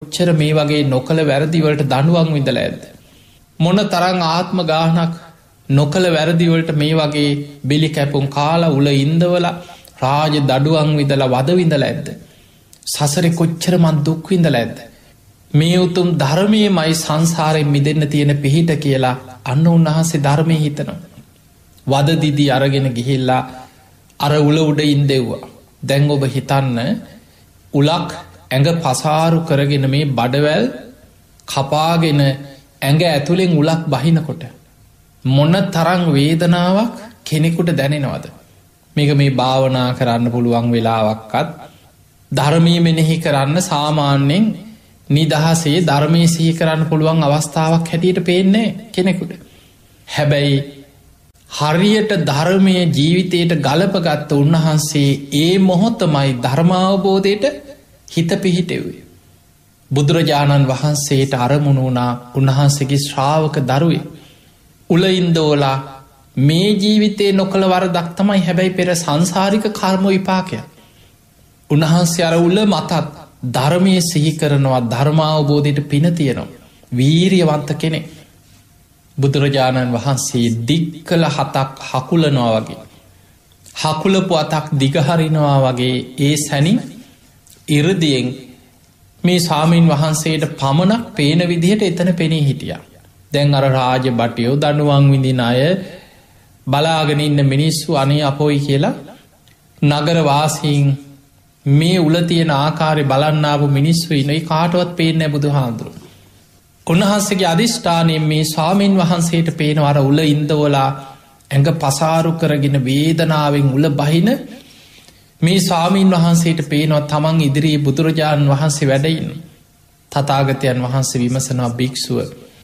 කොච්චර මේ වගේ නොකළ වැරදිවලට දඩුවම් විඳලා ඇද්ද. මොන තරං ආත්ම ගානක් නොකළ වැරදිවලට මේ වගේ බෙලි කැපුම් කාලා උල ඉන්දවල රාජ දඩුවම් විදලා වද විඳලා ඇද්ද. සසරෙ කොච්චර මන් දුක් විඳලා ඇද්ද. මේ උතුම් ධර්මය මයි සංසාරයෙන් මිදන්න තියෙන පිහිට කියලා අන්න උන්වහන්සේ ධර්මය හිතනවා. වදදිදී අරගෙන ගිහිල්ලා අර උල උඩ ඉන්දෙව්වා. දැන් ඔබ හිතන්න උලක් ඇඟ පසාරු කරගෙන මේ බඩවැල් කපාගෙන ඇඟ ඇතුළෙන් උලක් බහිනකොට මොන තරං වේදනාවක් කෙනෙකුට දැනෙනවද. මේක මේ භාවනා කරන්න පුළුවන් වෙලාවක්කත් ධර්මී මෙනෙහි කරන්න සාමාන්‍යෙන් නිදහසේ ධර්මය සිහි කරන්න පුළුවන් අවස්ථාවක් හැටියට පේන්නේ කෙනෙකුට. හැබැයි හරියට ධර්මය ජීවිතයට ගලපගත්ත උන්වහන්සේ ඒ මොහොත්තමයි ධර්මාවබෝධයට හිත පිහිටෙවේ. බුදුරජාණන් වහන්සේට අරමුණ වුණා උන්වහන්සේගේ ශ්‍රාවක දරුවේ. උලඉන්දෝලා මේ ජීවිතේ නොකළ වරදක් තමයි හැබැයි පෙර සංසාරික කර්ම විපාකය. උන්වහන්සේ අර උල මතත් ධර්මය සිහි කරනවා ධර්මාවබෝධයට පින තියෙනවා. වීරියවන්ත කෙනෙක්. බුදුරජාණන් වහන්සේ දික් කළ 7ක් හකුලනවා වගේ. හකුලපු අතක් දිගහරිනවා වගේ ඒ සැනින් ඉරදියෙන් මේ ස්වාමීන් වහන්සේට පමණක් පේන විදිහට එතන පෙනී හිටිය. දැන් අර රාජ බටයෝ දනුවන් විඳින අය බලාගෙන ඉන්න මිනිස්සු අනේ අපෝයි කියලා නගරවාසීන් මේ උල තියෙන ආකාරය බලන්නාව මිනිස්සු ඉනයි කාටවත් පේනෑ බුදු හාන්දුරු. උන්වහන්සේගේ අධිෂ්ඨානයෙන් මේ ස්වාමීන් වහන්සේට පේනවර උල ඉන්දවලා ඇඟ පසාරු කරගෙන වේදනාවෙන් උල බහින මේ ස්වාමීන් වහන්සේට පේනවා තමන් ඉදිරියේ බුදුරජාණන් වහන්සේ වැඩයින්න. තථාගතයන් වහන්සේ විමසනවා භික්ෂුව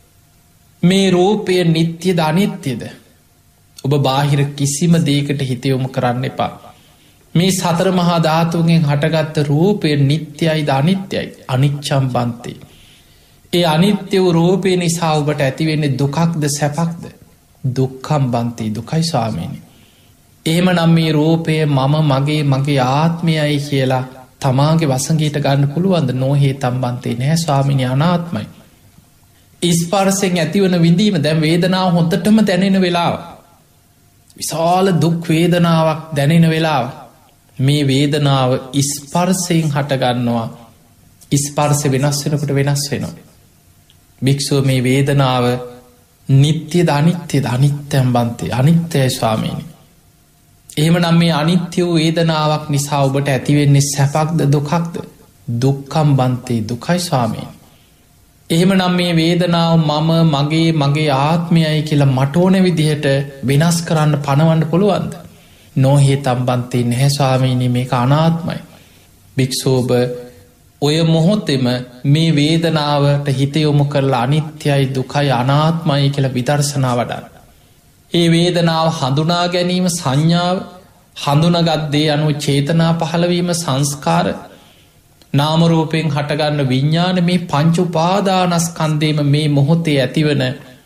මේ රූපය නිත්‍යද අනිත්‍යද. ඔබ බාහිර කිසිම දේකට හිතයොමු කරන්න එපා. මේ සතර මහා ධාතුන්ගෙන් හටගත්ත රූපය නිත්‍යයිද අනිත්‍යයි අනිච්චම් බන්තේ. ඒ අනිත්‍ය වූ රූපය නිසා ඔබට ඇතිවෙන්නේ දුකක්ද සැපක්ද. දුක්කම් බන්තේ දුකයි ස්වාමීනි. එහෙම නම් මේ රූපය මම මගේ ආත්මයයි කියලා තමාගේ වසගේට ගන්න පුළුවන්ද. නොහේ තම්බන්තේ නැහැ ස්වාමිනි අනාත්මයි. ස්පර්සයෙන් ඇතිවන විඳීම දැන් වේදනාව හොඳටම දැනෙන වෙලාව. විශාල දුක් වේදනාවක් දැනෙන වෙලාව. මේ වේදනාව ස්පර්සයෙන් හටගන්නවා. ස්පර්ස වෙනස් වෙනකට වෙනස් වෙනවා. භික්ෂුව මේ වේදනාව නිත්‍යද අනිත්‍යද අනිත්‍යම් බන්තේ අනිත්‍යය ස්වාමීනි. එහෙම නම් මේ අනිත්‍ය වූ වේදනාවක් නිසා ඔබට ඇතිවෙන්නේ සැපක්ද දුකක්ද. දුක්කම් බන්තේ දුකයි ස්වාමීනි. එහෙම නම් මේ වේදනාව මම මගේ ආත්මයයි කියලා මටෝන විදිහට වෙනස් කරන්න පනවන්න පුළුවන්ද. නොහේ තම්බන්තේ නැහැ ස්වාමීනි මේක අනාත්මයි. භික්ෂෝබ ඔය මොහොතෙම මේ වේදනාවට හිතයොමු කරලා අනිත්‍යයි දුකයි අනාත්මයි කියලා විදර්ශනා වඩන්න. ඒ වේදනාව හඳුනා ගැනීම සංඥාව හඳුනගත්දේ අනුව චේතනා පහළවීම සංස්කාර නාමරූපයෙන් හටගන්න විඤ්ඥාන මේ පංචු පාදානස්කන්දේම මේ මොහොතේ ඇතිවන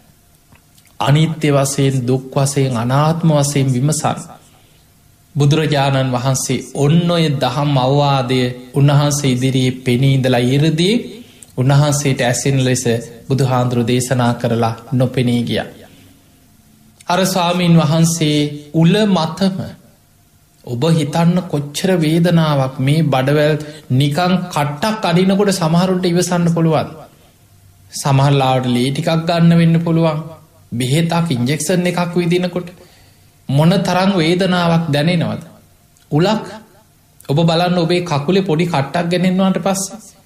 අනිත්‍ය වසයෙන් දුක් වසයෙන් අනාත්ම වසයෙන් විමසන්. බුදුරජාණන් වහන්සේ ඔන්න ඔය දහම් අවවාදය උන්වහන්සේ ඉදිරියේ පෙනීදලා ඉරදී උන්වහන්සේට ඇසෙන් ලෙස බුදුහාන්දුරු දේශනා කරලා නොපෙනී ගිය. අර ස්වාමීන් වහන්සේ උල මතම ඔබ හිතන්න කොච්චර වේදනාවක් මේ බඩවැල් නිකං කට්ටක් අඩිනකොට සමහරුන්ට ඉවසන්න පුළුවන්. සමහරලාට ලේ ටිකක් ගන්න වෙන්න පුළුවන්. බෙහෙතක් ඉන්ජෙක්ෂන් එකක් විදිනකොට මොන තරං වේදනාවක් දැනෙනවද. උලක් ඔබ බලන්න ඔබේ කකුලේ පොඩි කට්ටක් ගැනෙන්වාට පස්ස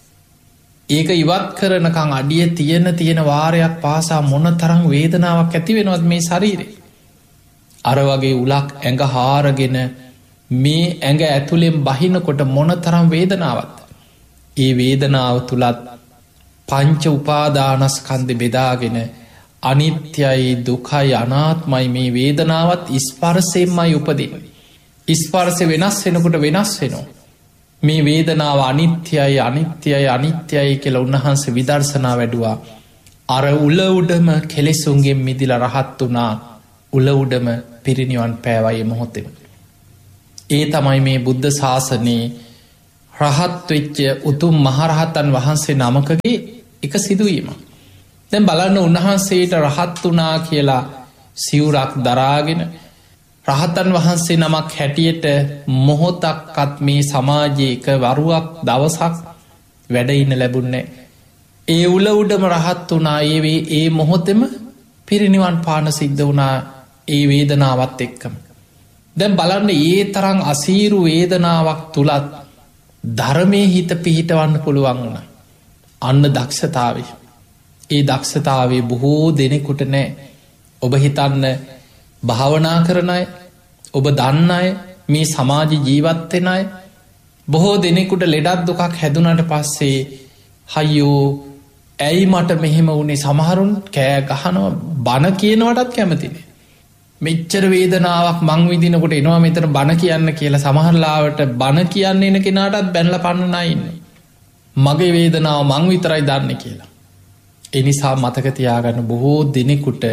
ඒක ඉවත් කරනකං අඩිය තියෙන වාරයක් පාසා මොන තරං වේදනාවක් ඇති වෙනවත් මේ ශරීරේ. අර වගේ උලක් ඇඟ හාරගෙන මේ ඇඟ ඇතුළෙන් බහිනකොට මොන තරම් වේදනාවත්. ඒ වේදනාව තුළත් පංච උපාදානස්කන්ධ බෙදාගෙන අනිත්‍යයි දුකයි අනාත්මයි මේ වේදනාවත් ස්පර්සයෙන්මයි උපදින. ස්පර්ස වෙනස් වෙනකොට වෙනස් වෙනවා. මේ වේදනාව අනිත්‍යයි අනිත්‍යයි කියලා උන්වහන්සේ විදර්ශනා වැඩුවා. අර උල උඩම කෙලෙසුන්ගෙන් මිදිල රහත් වුණා. උල උඩම පිරිනිවන් පෑවයි මොහොතෙම. ඒ තමයි මේ බුද්ධ ශාසනයේ රහත් වෙච්ච උතුම් මහරහතන් වහන්සේ නමකගේ එක සිදුවීම. දැන් බලන්න උන්වහන්සේට රහත් වනා කියලා සිවුරක් දරාගෙන රහතන් වහන්සේ නමක් හැටියට මොහොතක්කත් මේ සමාජයක වරුවක් දවසක් වැඩඉන්න ලැබුන්නේ. ඒ උල උඩම රහත් වනා ඒවේ ඒ මොහොතෙම පිරිනිවන් පාන සිද්ධ වනා ඒ වේදනාවත් එක්කම. දැන් බලන්න ඒ තරං අසීරු වේදනාවක් තුළත් ධර්මය හිත පිහිටවන්න පුළුවන් වුණ. අන්න දක්ෂතාවේ. ඒ දක්ෂතාවේ බොහෝ දෙනෙකුට නෑ. ඔබ හිතන්න භාවනා කරනයි ඔබ දන්න අය මේ සමාජ ජීවත්වෙන අය බොහෝ දෙනෙකුට ලෙඩත් දුකක් හැදුනට පස්සේ හයියෝ ඇයි මට මෙහෙම වුණේ සමහරුන් කෑ ගහනව බණ කියනවටත් කැමතිනේ. මෙච්චර වේදනාවක් මං විදිනකොට එනවා මෙතන බණ කියන්න කියලා සමහරලාවට බණ කියන්න එන කෙනාටත් බැනල පන්නනයින්න. මගේ වේදනාව මං විතරයි දන්න කියලා. එනිසා මතකතියාගන්න බොහෝ දෙනෙකුට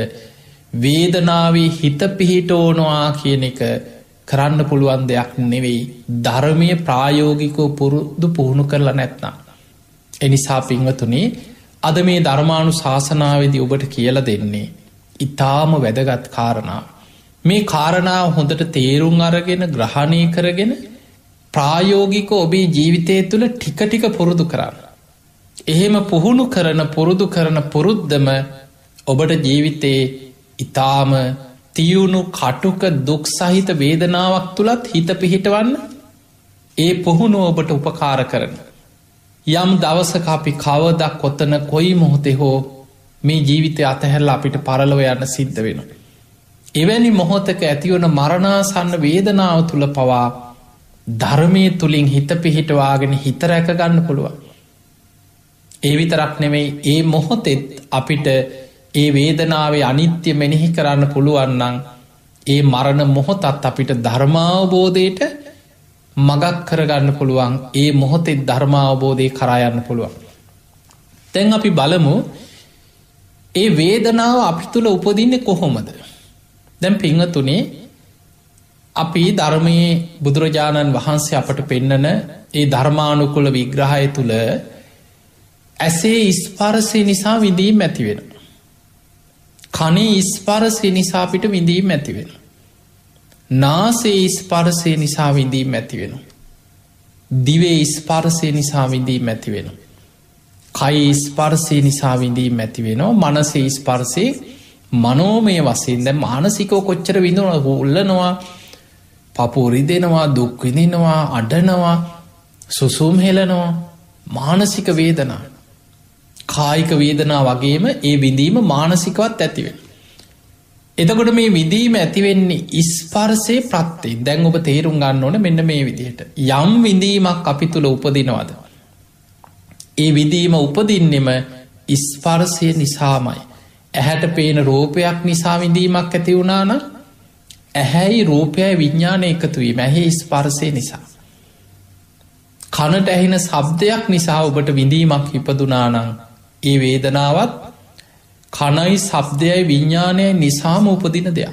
වේදනාවේ හිත පිහිට ඕනවා කියන එක කරන්න පුළුවන් දෙයක් නෙවෙයි ධර්මය ප්‍රායෝගිකෝ පුරුදු පුහුණු කරලා නැත්නම්. එනිසා පින්වතුනේ අද මේ ධර්මානු ශාසනාවේදී ඔබට කියල දෙන්නේ ඉතාම වැදගත් කාරණාව. මේ කාරණාව හොඳට තේරුම් අරගෙන ග්‍රහණය කරගෙන ප්‍රායෝගික ඔබේ ජීවිතය තුළ ටික පුරුදු කරන්න. එහෙම පුහුණු කරන පුරුදු කරන පුරුද්ධම ඔබට ජීවිතයේ ඉතාම තියුණු කටුක දුක් සහිත වේදනාවක් තුළත් හිත පිහිටවන්න ඒ පුහුණුව ඔබට උපකාර කරන. යම් දවසක අපි කවදක් කොත්තන කොයි මොහොතෙ හෝ මේ ජීවිතය අතහැරලා අපිට පරලව යන්න සිද්ධ වෙන. එවැනි මොහොතක ඇතිවන මරණාසන්න වේදනාව තුළ පවා ධර්මය තුළින් හිත පිහිටවාගෙන හිත රැක ගන්න පුළුවන්. ඒ විතරක් නෙවෙයි ඒ මොහොතෙත් අපිට ඒ වේදනාවේ අනිත්‍ය මෙනෙහි කරන්න පුළුවන්නන් ඒ මරණ මොහොතත් අපිට ධර්මාවබෝධයට මගක් කරගන්න පුළුවන් ඒ මොහොතෙත් ධර්මාවබෝධය කරායන්න පුළුවන්. තැන් අපි බලමු ඒ වේදනාව අපි තුළ උපදින්නේ කොහොමද. දැන් පිංහතුනේ අපි ධර්මයේ බුදුරජාණන් වහන්සේ අපට පෙන්නන ඒ ධර්මානුකුල විග්‍රහය තුළ ඇසේ ස්පර්ශය නිසා විඳීම් ඇතිවෙන. කනේ ස්පර්ශය නිසා අපිට විඳීම් ඇතිවෙන. නාසේ ස්පර්ශය නිසා විඳීම් ඇතිවෙන. දිවේ ස්පර්ශය නිසා විඳීම් ඇතිවෙන. කයි ස්පර්ශය නිසා විඳීම් ඇතිවෙනවා. මනසේ ස්පර්ශය මනෝමය වසයෙන් දැ මානසිකෝ කොච්චර විඳුන උල්ලනවා පපුරි දෙනවා දුක්විදිනවා අඩනවා සුසුම් හෙලනවා මානසික වේදනා කායික වේදනා වගේම ඒ විඳීම මානසිකවත් ඇතිවෙන. එතකොට මේ විඳීම ඇතිවෙන්නේ ස්පර්ශය ප්‍රත්තිය දැන් ඔබ තේරුම් ගන්න ඕන මෙන්න මේ විදිහට යම් විඳීමක් අපි තුළ උපදිනවද. ඒ විදීම උපදින්නෙම ස්පර්ශය නිසාමයි. ඇහැට පේන රූපයක් නිසා විඳීමක් ඇති වුණාන ඇහැයි රූපයයි විඤ්ඥාන එකතුවීම ඇහි ස්පර්ශය නිසා. කනට ඇහෙන සබ්දයක් නිසා ඔබට විඳීමක් හිපදුනානං ඒ වේදනාවත් කනයි සබ්දයයි විඤ්ඥානය නිසාම උපදින දෙයක්.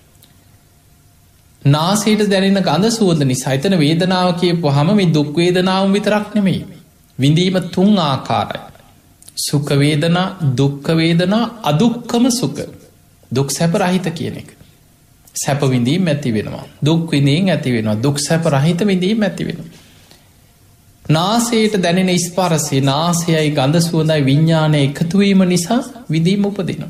නාසයට දැනෙන ගඳ සුවඳ නිසා එතන වේදනාව කියපු හම මේ දුක්වේදනාවම් විතරක් නෙමෙයි. විඳීම තුන් ආකාරයි. සුකවේදනා දුක්කවේදනා අදුක්කම සුක දුක් සැප රහිත කියන එක. සැප විඳීම් ඇති වෙනවා. දුක් විඳීම් ඇති වෙනවා. දුක් සැප රහිත විඳීම් ඇති වෙනවා. නාසයට දැනෙන ස්පර්ශය නාසයයි ගඳ සුවඳයි විඤ්ඥානය එකතුවීම නිසා විදීම උපදිනවා.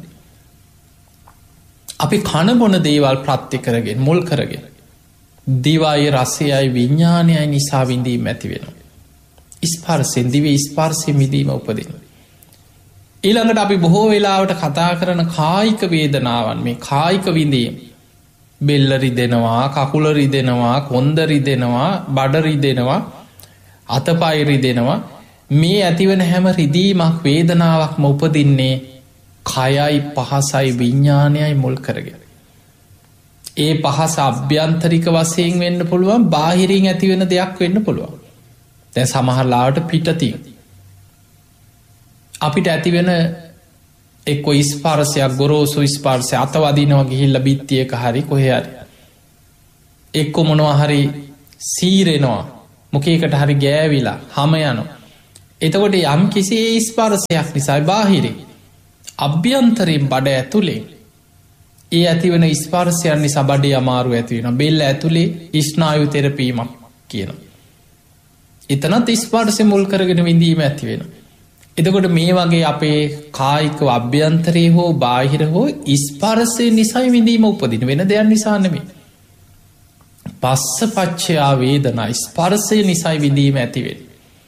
අපි කණබොන දේවල් ප්‍රත්ති කරගෙන මුල් කරගෙන දිවයි රසයයි විඤ්ඥානයයි නිසා විඳීම ඇති වෙනවා. ස්පර්ශයෙන් දිවේ ස්පර්ශය විදීම උපදින. ඊළඟට අපි බොහෝ වෙලාවට කතා කරන කායික වේදනාවන් මේ කායික විඳීම බෙල්ලරි දෙනවා කකුලරි දෙනවා කොන්දරි දෙනවා බඩරි දෙනවා අතපයිරි දෙනවා මේ ඇතිවන හැම රිදීමක් වේදනාවක්ම උපදින්නේ කයයි පහසයි විඤ්ඥානයයි මුල් කරගෙන. ඒ පහස අභ්‍යන්තරික වසයෙන් වෙන්න පුළුවන් බාහිරින් ඇතිවෙන දෙයක් වෙන්න පුළුවන්. දැ සමහරලාට පිටති. අපිට ඇතිවෙන එක්කො ස්පාර්සයක් ගොරෝසු ස්පාර්සය අතවදිනව ගිහිල්ල බිත්තියක හරි කොහෙරි. එක්කො මොනවා හරි සීරෙනවා මොකේකට හරි ගෑවිලා හම යනවා. එතකොට යම් කිසි ස්පර්ශයක් නිසා බාහිරේ අභ්‍යන්තරයෙන් බඩ ඇතුළේ ඒ ඇතිවන ස්පර්ශයන් නිසා බඩේ අමාරු ඇතිවෙන බෙල්ල ඇතුළේ ස්නායු තෙරපීමක් කියනවා. එතනත් ස්පර්ශය මුල් කරගෙන විඳීම ඇතිවෙන. එතකොට මේ වගේ අපේ කායික අභ්‍යන්තරයේ හෝ බාහිර හෝ ස්පර්ශය නිසයි විඳීම උපදින වෙන දෙයක් නිසා නෙමෙයි. පස්ස පච්චයා වේදනා ස්පර්ශය නිසයි විඳීම ඇතිවෙන.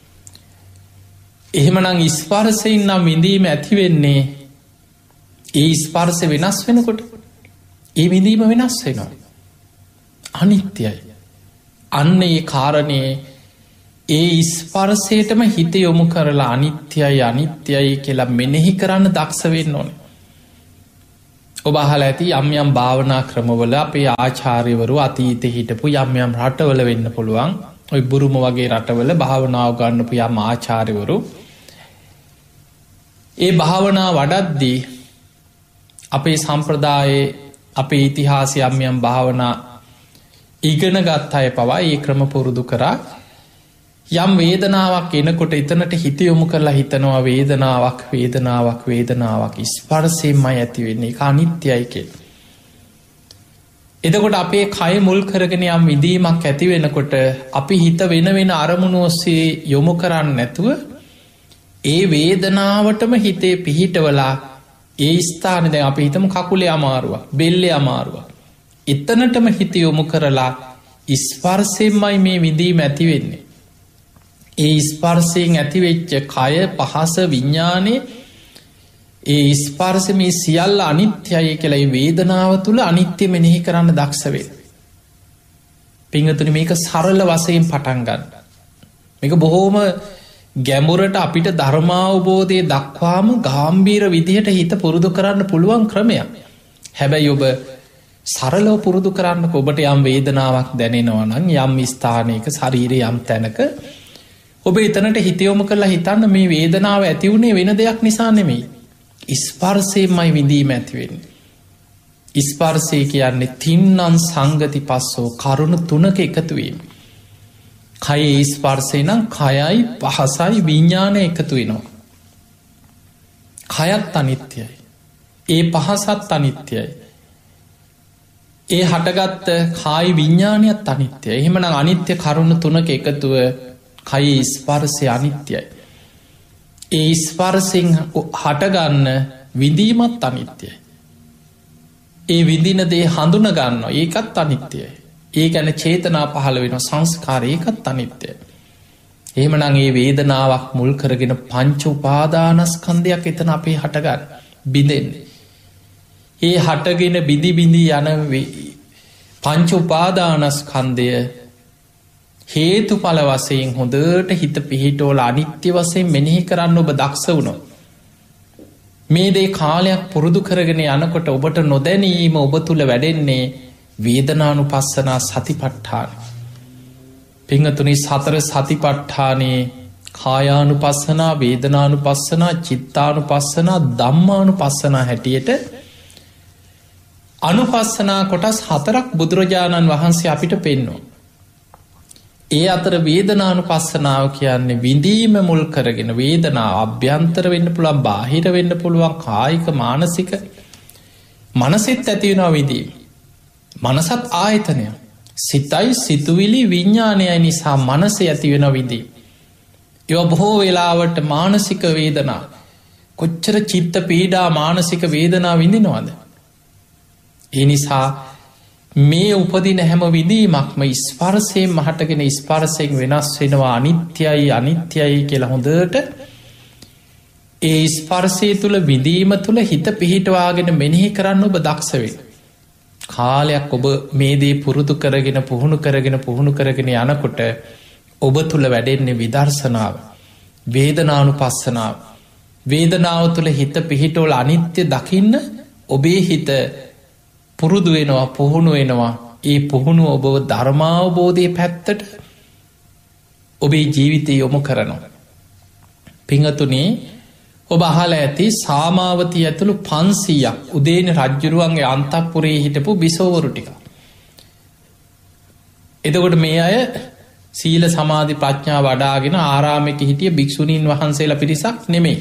එහෙමනම් ස්පර්ශයෙන් නම් විඳීම ඇතිවෙන්නේ ඒ ස්පර්ශය වෙනස් වෙනකොට ඒ විඳීම වෙනස් වෙනවා. අනිත්‍යයි. අන්න ඒ කාරණයේ ඒ ස්පර්ශයටම හිත යොමු කරලා අනිත්‍යයි අනිත්‍යයි කියලා මෙනෙහි කරන්න දක්ෂ වෙන්න ඕන. ඔබ අහලා ඇති යම් යම් භාවනා ක්‍රමවල අපේ ආචාර්යවරු අතීතේ හිටපු යම් යම් රටවල වෙන්න පුළුවන්. ඔය බුරුම වගේ රටවල භාවනාව ගන්නපු යම් ආචාර්යවරු ඒ භාවනා වඩද්දී අපේ සම්ප්‍රදායේ අපේ ඉතිහාසය යම් යම් භාවනා ඉගෙන ගත් අය පවා ඒ ක්‍රම පුරුදු කරා යම් වේදනාවක් එනකොට එතනට හිත යොමු කරලා හිතනවා වේදනාවක් වේදනාවක් වේදනාවක් ස්පර්ශයෙන්මයි ඇතිවෙන්නේ ඒක අනිත්‍යයි කියලා. එතකොට අපේ කය මුල් කරගෙන යම් විඳීමක් ඇති වෙනකොට අපි හිත වෙන වෙන අරමුණු ඔස්සේ යොමු කරන්නේ නැතුව ඒ වේදනාවටම හිතේ පිහිටවලා ඒ ස්ථානේ දැන් අපි හිතමු කකුලේ අමාරුවක් බෙල්ලේ අමාරුවක් එතනටම හිත යොමු කරලා ස්පර්ශයෙන්මයි මේ විඳීම ඇති වෙන්නේ. ඒ ස්පර්ශයෙන් ඇතිවෙච්ච කය පහස විඤ්ඤාණය ඒ ස්පර්ශ මේ සියල්ල අනිත්‍යයි කියලා ඒ වේදනාව තුළ අනිත්‍ය මෙනෙහි කරන්න දක්ෂ වෙන්න. පින්වතුනි මේක සරල වශයෙන් පටන් ගන්න. මේක බොහොම ගැඹුරට අපිට ධර්මාවබෝධය දක්වාම ගාම්භීර විදිහට හිත පුරුදු කරන්න පුළුවන් ක්‍රමයක්. හැබැයි ඔබ සරලව පුරුදු කරන්න ඔබට යම් වේදනාවක් දැනෙනවා නම් යම් ස්ථානයක ශරීරයේ යම් තැනක ඔබ එතනට හිත යොමු කරලා හිතන්න මේ වේදනාව ඇති වුණේ වෙන දෙයක් නිසා නෙමෙයි. ස්පර්ශයෙන්මයි විඳීම ඇති වෙන්නේ. ස්පර්ශය කියන්නේ තින්නම් සංගති පස්සෝ කරුණු තුනක එකතු වීම. කයේ ස්පර්ශය නම් කයයි පහසයි විඤ්ඤාණය එකතු වෙනවා. කයත් අනිත්‍යයි. ඒ පහසත් අනිත්‍යයි. ඒ හටගත්ත කාය විඤ්ඤාණයත් අනිත්‍යයි. එහෙමනම් අනිත්‍ය කරුණු තුනක එකතුව කයේ ස්පර්ශය අනිත්‍යයි. ඒ ස්පර්ශයෙන් හටගන්න විඳීමත් අනිත්‍යයි. ඒ විඳින දේ හඳුන ගන්නවා ඒකත් අනිත්‍යයි. ඒ ගැන චේතනා පහළ වෙන සංස්කාර ඒකත් අනිත්‍යයි. එහෙමනම් ඒ වේදනාවක් මුල් කරගෙන පංච උපාදානස්කන්ධයක් එතන අපේ හටගන්න බිඳෙන්නේ. ඒ හටගෙන බිඳි බිඳි යන පංච උපාදානස්කන්ධය හේතුඵල වශයෙන් හොඳට හිත පිහිටෝල අනිත්‍ය වශයෙන් මෙනෙහි කරන්න ඔබ දක්ෂ වුණොත් මේ දේ කාලයක් පුරුදු කරගෙන යනකොට ඔබට නොදැනීම ඔබ තුළ වැඩෙන්නේ වේදනානුපස්සනා සතිපට්ඨාන. පිංහතුනි සතර සතිපට්ඨානයේ කායානුපස්සනා වේදනානුපස්සනා චිත්තානුපස්සනා ධම්මානුපස්සනා හැටියට අනුපස්සනා කොටස් 4ක් බුදුරජාණන් වහන්සේ අපිට පෙන්වනවා. ඒ අතර වේදනානුපස්සනාව කියන්නේ විඳීම මුල් කරගෙන වේදනාව අභ්‍යන්තර වෙන්න පුළුවන් බාහිර වෙන්න පුළුවන් කායික මානසික මනසෙත් ඇති වෙනවා විඳීම. මනසත් ආයතනය. සිතයි සිතුවිලි විඤ්ඤාණයයි නිසා මනසේ ඇති වෙන විඳීම. ඒවා බොහෝ වෙලාවට මානසික වේදනා කොච්චර චිත්ත පීඩා මානසික වේදනා විඳිනවද? ඒ නිසා මේ උපදින හැම විඳීමක්ම ස්පර්ශයෙන් මහටගෙන ස්පර්ශයෙන් වෙනස් වෙනවා අනිත්‍යයි අනිත්‍යයි කියලා හොඳට ඒ ස්පර්ශය තුළ විඳීම තුළ හිත පිහිටවාගෙන මෙනෙහි කරන්න ඔබ දක්ෂ වෙන්න. කාලයක් ඔබ මේ දේ පුරුදු කරගෙන පුහුණු කරගෙන යනකොට ඔබ තුළ වැඩෙන්නේ විදර්ශනාව වේදනානුපස්සනාව වේදනාව තුළ හිත පිහිටවල අනිත්‍ය දකින්න ඔබේ හිත පුරුදු වෙනවා පුහුණු වෙනවා. ඒ පුහුණු ඔබ ධර්මාවබෝධය පැත්තට ඔබේ ජීවිතය යොමු කරනවා. පිංහතුනේ ඔබ අහල ඇති සාමාවතී ඇතුළු 500ක් උදේන රජ්ජුරුවන්ගේ අන්තපුරේ හිටපු බිසෝවරු ටික. එතකොට මේ අය සීල සමාධි ප්‍රඥා වඩාගෙන ආරාමයක හිටිය භික්ෂුණීන් වහන්සේලා පිරිසක් නෙමෙයි.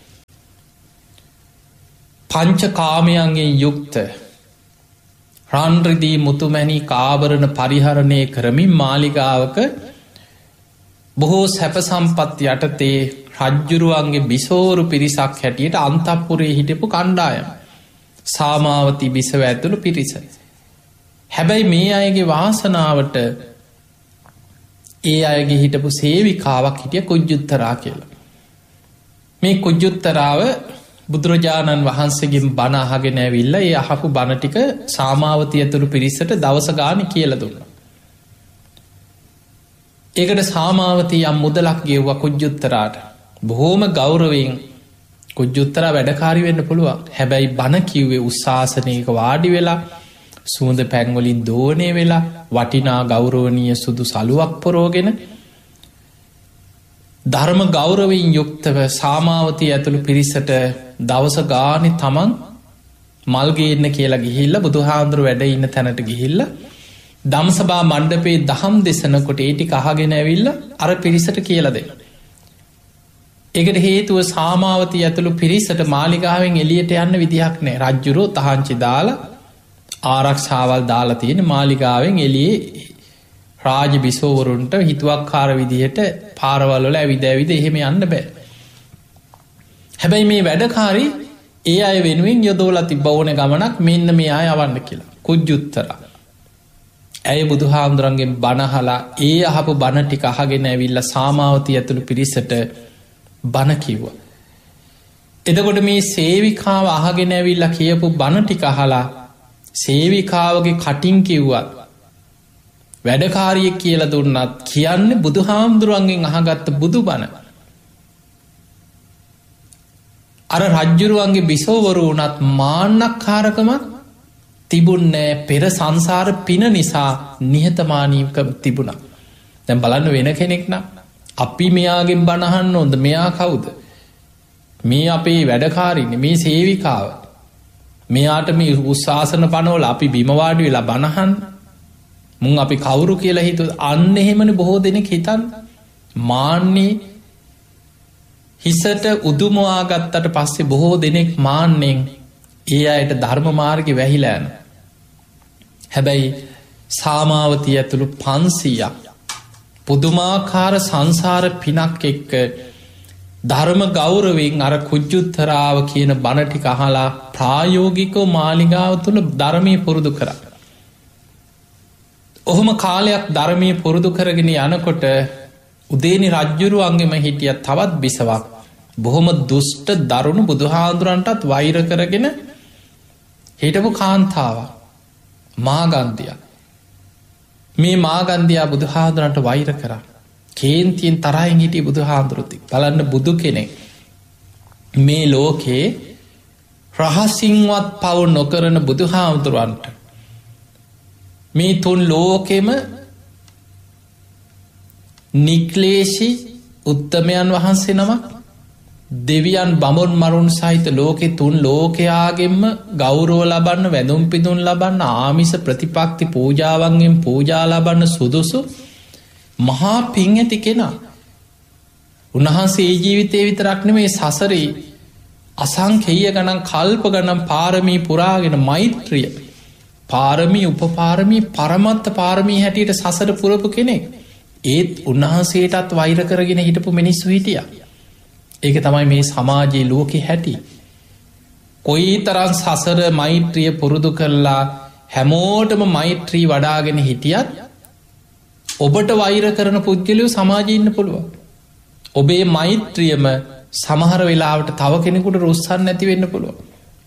පංච කාමයන්ගෙන් යුක්ත රන්රිදී මුතුමැණි කාභරණ පරිහරණය කරමින් මාලිගාවක බොහෝ සැප සම්පත් යටතේ රජ්ජුරුවන්ගේ බිසෝරු පිරිසක් හැටියට අන්තපුරේ හිටපු කණ්ඩායම සාමාවතී බිසව ඇතුළු පිරිස. හැබැයි මේ අයගේ වාසනාවට ඒ අයගේ හිටපු සේවිකාවක් හිටිය කුජ්ජුත්තරා කියලා. මේ කුජ්ජුත්තරාව බුදුරජාණන් වහන්සේගෙන් බණ අහගෙන ඇවිල්ලා ඒ අහපු බණ ටික සාමාවතිය ඇතුළු පිරිසට දවස ගාන කියලා දුන්නා. ඒකට සාමාවතී යම් මුදලක් ගෙව්වා කුජ්ජුත්තරාට. බොහෝම ගෞරවයෙන් කුජ්ජුත්තරා වැඩකාරි වෙන්න පුළුවන්. හැබැයි බණ කිව්වේ උස්සාසනයක වාඩි වෙලා සූඳ පැන්වලින් දෝනය වෙලා වටිනා ගෞරවනීය සුදු සලුවක් පොරෝගෙන ධර්ම ගෞරවයෙන් යුක්තව සාමාවතී ඇතුළු පිරිසට දවස ගානෙ තමන් මල්ගේන්න කියලා ගිහිල්ල බුදුහාන්දුරු වැඩ ඉන්න තැනට ගිහිල්ල දම්සභා මණ්ඩපේ දහම් දෙසනකොට ඒටි කහගෙන ඇවිල්ල අර පිරිසට කියලද. එකට හේතුව සාමාවතී ඇතුළු පිරිසට මාලිගාවෙන් එලියට යන්න විදිහක් නෑ. රජ්ජුරෝ තහංචි දාලා ආරක්ෂාවල් දාලා තියෙන මාලිගාවෙන් එලියේ රාජ බිසෝවරුන්ට හිතුවක්කාර විදිහට පාරවල්වල ඇවිද එහෙම යන්න බෑ. හැබැයි මේ වැඩකාරි ඒ අය වෙනුවෙන් යොදෝල තිබ්බ ඕන ගමනක් මෙන්න මේ අය අවන්න කියලා කුජ්ජුත්තරා. ඇය බුදුහාමුදුරන්ගෙන් බණහලා ඒ අහපු බණ ටික අහගෙන ඇවිල්ල සාමාවතී ඇතුළු පිරිසට බණ කිව්වා. එතකොට මේ සේවිකාව අහගෙන ඇවිල්ල කියපු බණ ටික අහලා සේවිකාවගේ කටින් කිව්වත් වැඩකාරිය කියල දුන්නත් කියන්න බුදුහාමුදුරුවන්ගෙන් අහගත්ත බුදු බණ. අර රජ්ජුරුවන්ගේ බිසෝවරු වනත් මාන්නක්කාරකමත් තිබුන්නෑ පෙර සංසාර පින නිසා නිහතමානීක තිබුණ. දැම් බලන්න වෙන කෙනෙක්න අපි මෙයාගෙන් බණහන්න හොඳ මෙයා කවුද. මේ අපේ වැඩකාරින්න මේ සේවිකාව මෙයාට මේ උත්සාසන පනෝල අපි බිමවාඩි වෙලා බණහන් මුං අපි කවුරු කියලා හිතු අන්න එහෙමන බොහෝ දෙනෙක් හිතන් මාන්නේ හිසට උදුමවාගත්තට පස්සේ බොහෝ දෙනෙක් මාන්නෙන් ඒ අයට ධර්ම මාර්ග වැහිලෑන. හැබැයි සාමාවතිය ඇතුළු 500ක් පුදුමාකාර සංසාර පිනක් එක්ක ධර්ම ගෞරවෙන් අර කුජ්ජුත්තරාව කියන බණටි කහලා ප්‍රායෝගිකෝ මාලිගාව තුළ ධර්මය පුරුදු කර. ඔහොම කාලයක් ධර්මය පුරුදු කරගෙන යනකොට උදේනි රජ්ජුරුවන්ගෙම හිටිය තවත් බිසවක් බොහොම දුෂ්ට දරුණු බුදුහාන්දුරන්ටත් වෛර කරගෙන හිටපු කාන්තාව මාගන්දිය. මේ මාගන්දයා බුදුහාදුරන්ට වෛර කරා. කේන්තියෙන් තරයින් හිටිය බුදුහාදුරුති බලන්න බුදු කෙනෙක් මේ ලෝකේ රහසිංවත් පවු නොකරන බුදුහාමුදුරුවන්ට මේ තුන් ලෝකෙම නික්ලේශි උත්තමයන් වහන්සේ නමක් දෙවියන් බමුන් මරුන් සහිත ලෝකෙ තුන් ලෝකයාගෙන්ම ගෞරව ලබන්න වැදුම් පිදුන් ලබන්න ආමිස ප්‍රතිපක්ති පූජාවන්ගෙන් පූජා ලබන්න සුදුසු මහා පින් ඇති කෙනා. උන්වහන්සේ ජීවිතය විතරක්න මේ සසරේ අසංකෙය ගණන් කල්ප ගනම් පාරමී පුරාගෙන මෛත්‍රිය පාරමී උපපාරමී පරමත්ත පාරමී හැටියට සසර පුරපු කෙනෙක්. ඒත් උන්වහන්සේටත් වෛර කරගෙන හිටපු මිනිස්සු හිටිය. ඒක තමයි මේ සමාජයේ ලෝකෙ හැටි. කොයි තරන් සසර මෛත්‍රිය පුරුදු කරලා හැමෝටම මෛත්‍රී වඩාගෙන හිටියත් ඔබට වෛර කරන පුද්ගලයෝ සමාජීන්න පුළුව. ඔබේ මෛත්‍රියම සමහර වෙලාවට තව කෙනෙකුට රුස්සන්න ඇති වෙන්න පුළුව.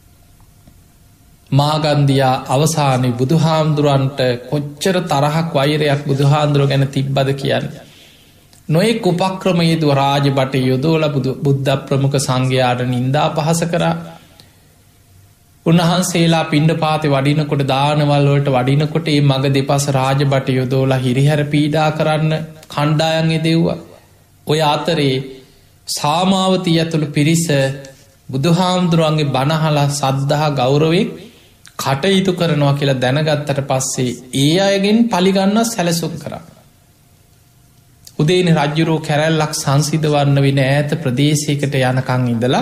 මාගන්දයා අවසානය බුදුහාමුදුරන්ට කොච්චර තරහක් වෛරයක් බුදුහාන්දුරුව ගැන තිබ්බද කියන්න. නොයෙක් උපක්‍රමයේදුව රාජ බට යොදෝල බුද්ධ ප්‍රමුඛ සංඝයාට නින්දා පහස කරා. උන්වහන්සේලා පිණ්ඩ පාති වඩිනකොට දානවල්වලට වඩිනකොට ඒ මග දෙපස රාජ බට යොදෝලා හිරිහැර පීඩා කරන්න කණ්ඩායන් එදෙව්වා. ඔය අතරේ සාමාවතී ඇතුළු පිරිස බුදුහාමුදුරුවන්ගේ බණහලා සද්ධහා ගෞරවෙක් කටයුතු කරනවා කියලා දැනගත්තට පස්සේ ඒ අයගෙන් පලිගන්න සැලසුම් කරා. උදේන රජ්ජුරෝ කැරැල්ලක් සංසිධවන්න වෙන ඈත ප්‍රදේශයකට යනකං ඉඳලා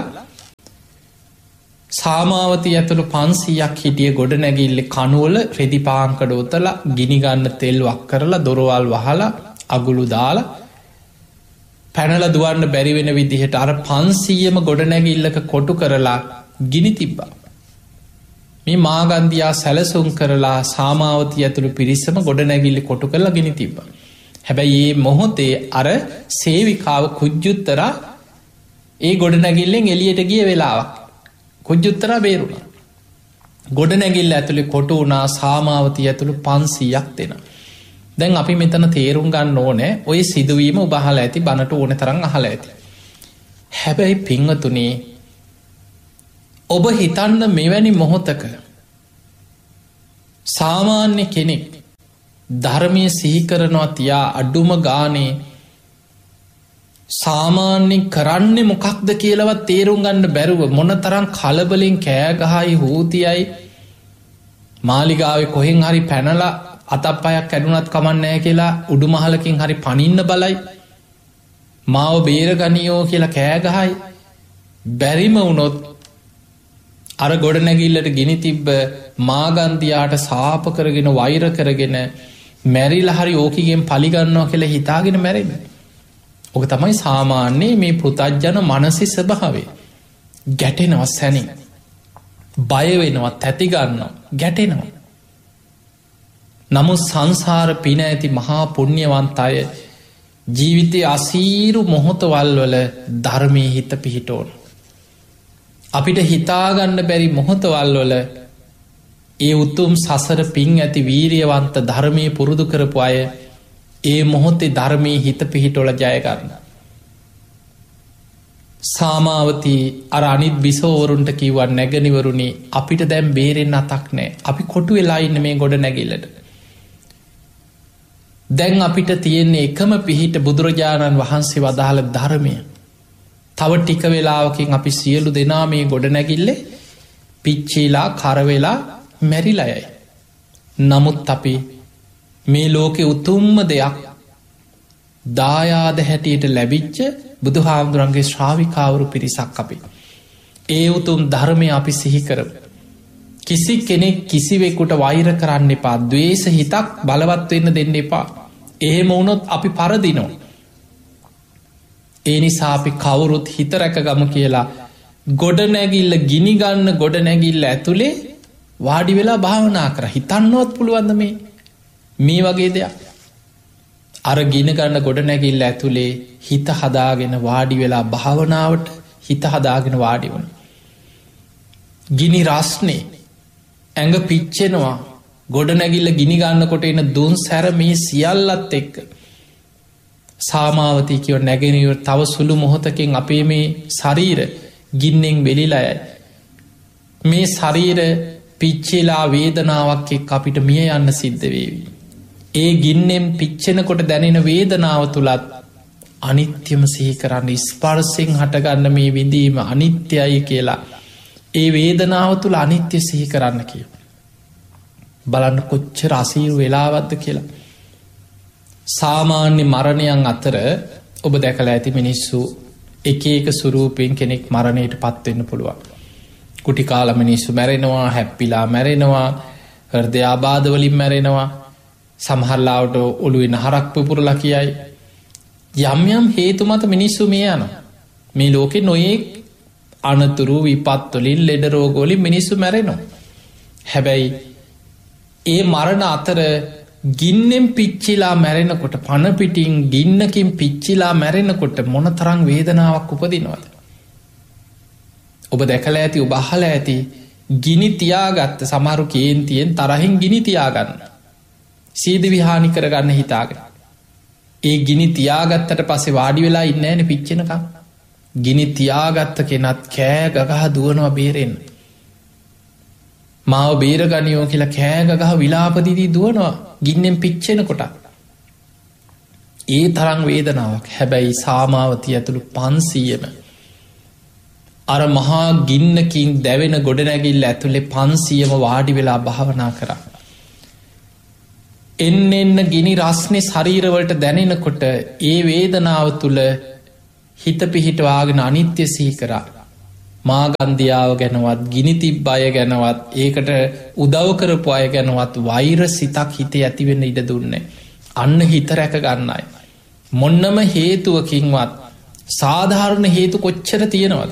සාමාවතී ඇතුළු 500ක් හිටිය ගොඩ නැගිල්ල කනුවල රෙදිපාංකඩ ඔතලා ගිනිගන්න තෙල් වක් කරලා දොරවල් වහලා අගුළු දාලා පැනල දුවන්න බැරිවෙන විදිහට අර 500ම ගොඩ නැගිල්ලක කොටු කරලා ගිනි තිබ්බා. මේ මාගන්දයා සැලසුම් කරලා සාමාවතී ඇතුළු පිරිස්සම ගොඩ නැගිල්ලි කොටු කරලා ගිනි තිබ්බ. හැබැයි ඒ මොහොතේ අර සේවිකාව කුජ්ජුත්තරා ඒ ගොඩ නැගිල්ලෙන් එලියට ගිය වෙලාවක් කුජ්ජුත්තරා බේරුණා. ගොඩ නැගිල්ල ඇතුළි කොටු වුණා සාමාවතී ඇතුළු 500ක් දෙෙන. දැන් අපි මෙතන තේරුම් ගන්න ඕනෑ ඔය සිදුවීම උබහල ඇති බණට ඕන තරන් අහල ඇති. හැබැයි පිංහතුනේ ඔබ හිතන්න මෙවැනි මොහොතක සාමාන්‍ය කෙනෙක් ධර්මය සිහිකරනවා තියා අඩුම ගානේ සාමාන්‍යෙන් කරන්නේ මොකක්ද කියලවත් තේරුම් ගන්න බැරුව මොන තරම් කලබලින් කෑගහයි හූතියයි මාලිගාව කොහෙන් හරි පැනලා අතක් පයක් ඇඩුනත් කමන්නෑ කියලා උඩුමහලකින් හරි පනින්න බලයි මාව බේරගනියෝ කියලා කෑගහයි බැරිම වුණොත් අර ගොඩ නැගිල්ලට ගිනි තිබ්බ මාගන්තියාට සාප කරගෙන වෛර කරගෙන මැරිල හරි ඕකිගෙන් පලිගන්නවා කියලා හිතාගෙන මැරෙන. ඕක තමයි සාමාන්‍යයේ මේ පෘතජ්ජන මනසි ස්වභාවේ. ගැටෙනවා සැනින්. බයවෙනවා තැතිගන්නවා ගැටෙනවා. නමුත් සංසාර පින ඇති මහා පුුණ්්‍යවන්ත අය ජීවිතය අසීරු මොහොතවල් වල ධර්මය හිත පිහිටෝන. අපිට හිතාගන්න බැරි මොහොතවල් වල ඒ උතුම් සසර පින් ඇති වීරියවන්ත ධර්මය පුරුදු කරපු අය ඒ මොහොතේ ධර්මය හිත පිහිටොල ජයගන්න. සාමාවතී අර අනිත් බිසෝවරුන්ට කිව්වන් නැගනිවරුණි අපිට දැම් බේරෙන් අතක් නෑ අපි කොටු වෙලා ඉන්න මේ ගොඩ නැගිල්ලට. දැන් අපිට තියෙන්නේ එකම පිහිට බුදුරජාණන් වහන්සේ වදාළ ධර්මය. තව ටික වෙලාවකින් අපි සියලු දෙනා මේ ගොඩ නැගිල්ලේ පිච්චීලා කරවෙලා මැරිලයයි. නමුත් අපි මේ ලෝකෙ උතුම්ම දෙයක් දායාද හැටියට ලැබිච්ච බුදු හාමුදුරන්ගේ ශ්‍රාවිකාවරු පිරිසක් අපි. ඒ උතුම් ධර්මය අපි සිහිකරම. කිසි කෙනෙක් කිසිවෙකුට වෛර කරන්න එපා දවේශ හිතක් බලවත්වවෙන්න දෙන්න එපා. එහෙම වුණොත් අපි පරදිනෝ. ඒ නිසා අපි කවුරුත් හිත රැක ගම කියලා ගොඩ නැගිල්ල ගිනිගන්න ගොඩ නැගිල්ල ඇතුළේ වාඩි වෙලා භාවනා කර හිතන්නවත් පුළුවන්ද මේ වගේ දෙයක්. අර ගිනගන්න ගොඩ නැගිල්ල ඇතුළේ හිත හදාගෙන වාඩි වෙලා භාවනාවට හිත හදාගෙන වාඩි වන. ගිනි රස්නේ ඇඟ පිච්චෙනවා ගොඩ නැගිල්ල ගිනිගන්න කොට එන දුන් සැර මේ සියල්ලත් එක්ක. සාමාවතී කියව නැගෙනව තව සුළු මොහොතකින් අපේ මේ ශරීර ගින්නෙන් වෙලිලයයි. මේ ශරීර පිච්චේලා වේදනාවක් එක් අපිට මිය යන්න සිද්ධ වේවි. ඒ ගින්නෙන් පිච්චෙනකොට දැනෙන වේදනාව තුළත් අනිත්‍යම සිහි කරන්න ස්පර්සෙන් හටගන්න මේ විඳීම අනිත්‍යයි කියලා ඒ වේදනාව තුළ අනිත්‍ය සිහි කරන්න කිය. බලන්න කොච්චර අසීරු වෙලාවත්ද කියලා. සාමාන්‍ය මරණයන් අතර ඔබ දැකලා ඇති මිනිස්සු එක එක සුරූපයෙන් කෙනෙක් මරණයට පත්වෙන්න පුළුවන්. කුටිකාල මිනිස්සු මැරෙනවා හැප්පිලා මැරෙනවා හෘදයාබාධවලින් මැරෙනවා සමහරලාවට ඔළුවෙන හරක් පුපුරලා කියයි. යම් යම් හේතු මත මිනිස්සු මේ යන මේ ලෝකෙ නොයෙක් අනතුරු විපත්වලින් ලෙඩ රෝගෝලින් මිනිස්සු මැරෙනවා. හැබැයි ඒ මරණ අතර ගින්නෙන් පිච්චිලා මැරෙනකොට පණපිටින් ගින්නකින් පිච්චිලා මැරෙනකොට මොන තරං වේදනාවක් උපදිනවද. ඔබ දැකල ඇති ඔබ අහල ඇති ගිනි තියාගත්ත සමහරු කේන්තියෙන් තරහින් ගිනි තියාගන්න. සීද විහානි කරගන්න හිතාගෙන. ඒ ගිනි තියාගත්තට පසේ වාඩි වෙලා ඉන්න ෑන පිච්චෙනකම්. ගිනි තියාගත්ත කෙනත් කෑ ගගහ දුවනවා බේරෙන්. මාව බේරගනියෝ කියලා කෑගගහ විලාපදිදී දුවනවා ගින්නෙන් පිච්චෙන කොට. ඒ තරං වේදනාවක් හැබැයි සාමාවතිය ඇතුළු 500ම අර මහා ගින්නකින් දැවෙන ගොඩනැගිල්ල ඇතුළේ 500ම වාඩි වෙලා භාවනා කරා. එන්න ගිනි රස්නේ ශරීරවලට දැනෙනකොට ඒ වේදනාව තුළ හිත පිහිටවාගෙන අනිත්‍ය සිහිකරා. මාගන්දියාව ගැනවත් ගිනි තිබ්බ අය ගැනවත් ඒකට උදව්කරපු අය ගැනවත් වෛර සිතක් හිතේ ඇතිවෙන්න ඉඩ දුන්නේ. අන්න හිත රැක ගන්නයි. මොන්නම හේතුවකින්වත් සාධාරණ හේතු කොච්චර තියෙනවද.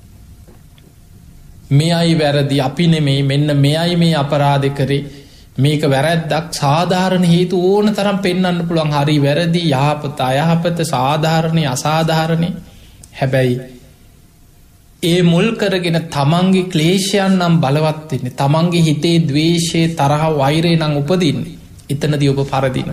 මේ අයි වැරදි අපි නෙමේ මෙන්න මෙයයි මේ අපරාධ කරේ මේක වැරැද්දක් සාධාරණ හේතු ඕන තරම් පෙන්වන්න පුළුවන් හරි වැරදි යහපත අයහපත සාධාරණය අසාධාරණය හැබැයි ඒ මුල් කරගෙන තමන්ගේ ක්ලේශයන් නම් බලවත්වෙන්නේ තමන්ගේ හිතේ දවේශය තරහ වෛරය නං උපදින්නේ එතනදී ඔබ පරදින.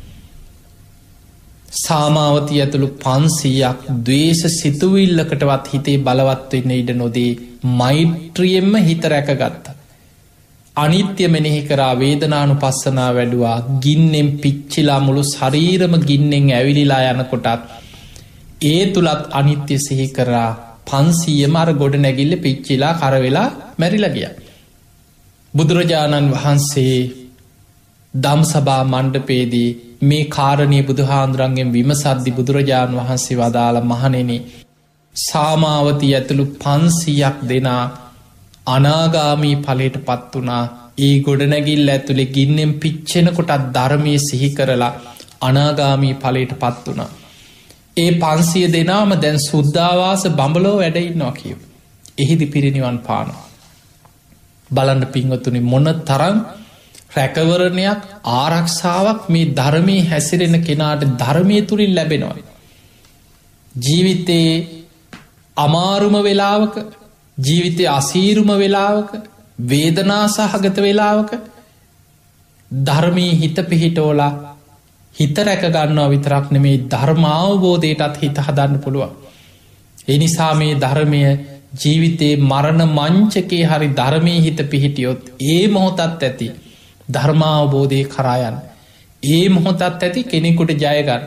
සාමාවතී ඇතුළු 500ක් දවේශ සිතුවිල්ලකටවත් හිතේ බලවත්වවෙන්න ඉඩ නොදේ මෛත්‍රියෙන්ම හිත රැකගත්ත. අනිත්‍ය මෙනෙහි කරා වේදනානු පස්සනා වැඩුවා ගින්නෙන් පිච්චිලා මුළු ශරීරම ගින්නෙන් ඇවිලිලා යනකොටත් ඒ තුළත් අනිත්‍ය සිහි කරා 500 මර ගොඩ නැගිල්ල පිච්චිලා කරවෙලා මැරිලගිය. බුදුරජාණන් වහන්සේ දම් සභා මණ්ඩපේදී මේ කාරණය බුදුහාන්දුරන්ගෙන් විමසද්දි බුදුරජාණන් වහන්සේ වදාළ මහනෙන සාමාවතී ඇතුළු 500ක් දෙනා අනාගාමී ඵලයට පත් වනා ඒ ගොඩනැගිල්ල ඇතුළේ ගින්නෙන් පිච්චෙනකොටත් ධර්මය සිහි කරලා අනාගාමී ඵලයට පත් වනා. ඒ 500 දෙනාම දැන් සුද්ධවාස බඹලෝ වැඩඉන්නවා කියව. එහිදි පිරිනිවන් පානවා. බලන්න පින්වතුනි මොන තරම් රැකවරණයක් ආරක්ෂාවක් මේ ධර්මී හැසිරෙන කෙනාට ධර්මය තුළින් ලැබෙනවා. ජීවිතයේ අමාරුම වෙලාවක ජීවිතය අසීරුම වෙලාවක වේදනා සහගත වෙලාවක ධර්මී හිත පිහිටෝලා හිත රැකගන්නවා විතරක් නෙමේ ධර්මාවබෝධයටත් හිත හදන්න පුළුවන්. එනිසා මේ ධර්මය ජීවිතයේ මරණ මංචකේ හරි ධර්මී හිත පිහිටියොත් ඒ මොහොතත් ඇති ධර්මාවබෝධය කරායන් ඒ මොහොතත් ඇති කෙනෙකුට ජයගන්න.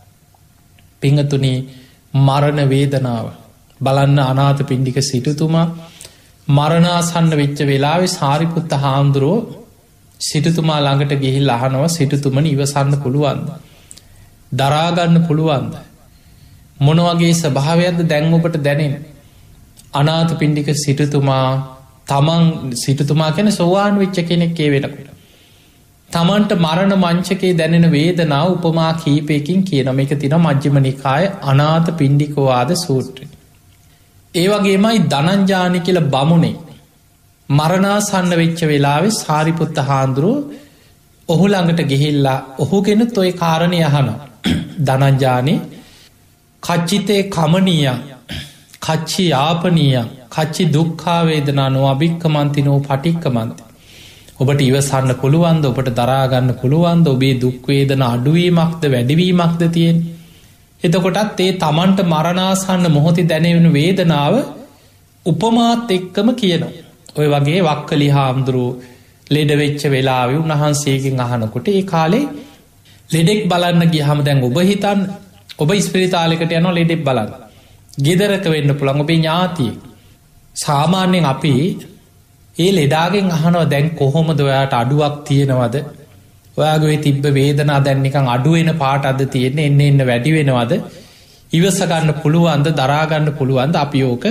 පිංහතුනේ මරණ වේදනාව බලන්න අනාත පිණ්ඩික සිටුතුමා මරණාසන්න වෙච්ච වෙලාවෙ සාරිපුත්ත හාමුදුරුවෝ සිටුතුමා ළඟට ගිහිල් අහනව සිටුතුමන ඉවසන්න පුළුවන්ද. දරාගන්න පුළුවන්ද. මොනවගේ ස්භාවයක්ද දැන් ඔබට දැනෙන. අනාත පිණ්ඩික සිටුතුමා තමන් සිටුතුමා කැන සෝවාන් වෙච්ච කෙනෙක්කේ වෙනකට. තමන්ට මරණ මංචකේ දැනෙන වේදනා උපමා කීපයකින් කියනම එක තින මජ්්‍යමනිකාය අනාත පිණ්ඩිකෝවාද සූත්‍රය. ඒවගේමයි දනංජානි කියල බමුණේ මරණාසන්න වෙච්ච වෙලාවෙ සාරිපුත්ත හාන්දුරුව ඔහු ළඟට ගෙහිල්ලා ඔහුගෙන තොයි කාරණය අහන දනංජානී කච්චිතේ කමනීය කච්චි යාපනීය කච්චි දුක්ඛාවේදනා නො අභික්කමන්තිනෝ පටික්කමන්ති. ඔබට ඉවසන්න පුළුවන්ද ඔබට දරාගන්න පුළුවන්ද ඔබේ දුක්වේදන අඩුවීමක්ද වැඩිවීමක්ද තියෙන්. එතකොටත් ඒ තමන්ට මරණාසන්න මොහොති දැනවෙන වේදනාව උපමාත් එක්කම කියනවා. ඔය වගේ වක්කලි හාමුදුරුව ලෙඩවෙච්ච වෙලාව උන්වහන්සේගෙන් අහනකොට ඒ කාලේ ලෙඩෙක් බලන්න ගියහම දැන් ඔබ හිතන් ඔබ ස්පිරිතාලෙකට යන ලෙඩෙක් බලන්න. ගෙදරක වෙන්න පුළන් ඔබේ ඥාතිය. සාමාන්‍යයෙන් අපි ඒ ලෙඩාගෙන් අහනව දැන් කොහොමද ඔයාට අඩුවක් තියෙනවද ඔයාගේ තිබ්බ වේදනා දැන්නිකං අඩුවෙන පාට අද තියෙන එන්න වැඩි වෙනවද ඉවසගන්න පුළුවන්ද දරාගන්න පුළුවන්ද අපි ඕක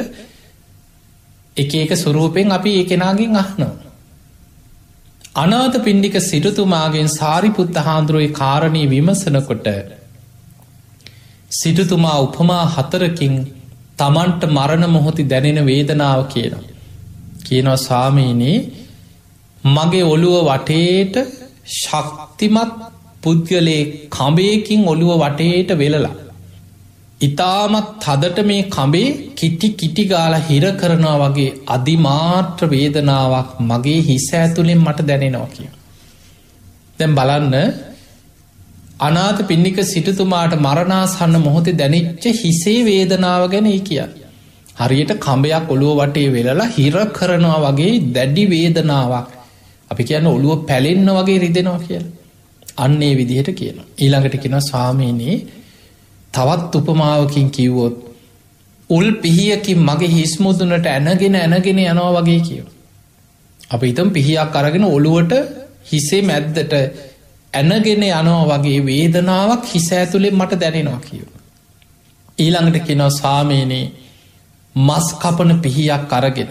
එක සුරූපෙන් අපි ඒ කෙනාගෙන් අහනවා. අනාත පිණ්ඩික සිටුතුමාගෙන් සාරිපුත්ත හාන්දුරුවයි කාරණී විමසනකොට සිටුතුමා උපමා 4කින් තමන්ට මරණ මොහොති දැනෙන වේදනාව කියනවා. කියනවා ස්වාමීනී මගේ ඔළුව වටේට ශක්තිමත් පුද්ගලේ කඹයකින් ඔළුව වටේට වෙලලා. ඉතාමත් තදට මේ කඹේ කිටි ගාල හිර කරනවා වගේ අධිමාත්‍ර වේදනාවක් මගේ හිස ඇතුළෙන් මට දැනෙනවා කිය. දැන් බලන්න අනාත පිණ්ඩික සිටුතුමාට මරණාසන්න මොහොතේ දැනිච්ච හිසේ වේදනාව ගැන කිය. හරියට කඹයක් ඔළුව වටේ වෙලලා හිර කරනවා වගේ දැඩි වේදනාවක් අපි කියන්න ඔළුව පැලෙන්න වගේ රිදෙනවා කියලා. අන්නේ විදිහට කියන. ඊළඟට කියෙන ස්වාමීනී තවත් උපමාවකින් කිව්වොත් උල් පිහියකින් මගේ හිස්මුදුනට ඇනගෙන යනවා වගේ කියව. අප ඉතම් පිහියක් අරගෙන ඔළුවට හිසේ මැද්දට ඇනගෙන යනවා වගේ වේදනාවක් හිස ඇතුළෙන් මට දැනෙනවා කියව. ඊළඟට කෙනව සාමීනී මස් කපන පිහියක් අරගෙන